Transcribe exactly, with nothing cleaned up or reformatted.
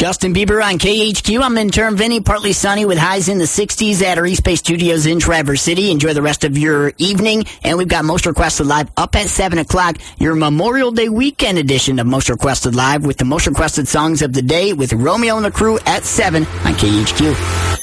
Justin Bieber on K H Q. I'm intern Vinny, partly sunny with highs in the sixties at our East Bay studios in Traverse City. Enjoy the rest of your evening. And we've got Most Requested Live up at seven o'clock, your Memorial Day weekend edition of Most Requested Live with the most requested songs of the day with Romeo and the Crew at seven on K H Q.